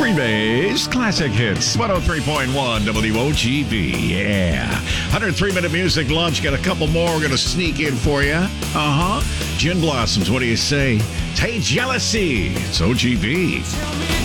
Green Bay's Classic Hits, 103.1 WOGB. Yeah. 103-minute music lunch. Got a couple more we're going to sneak in for you. Gin Blossoms, what do you say? Hey, Jealousy. It's OGB.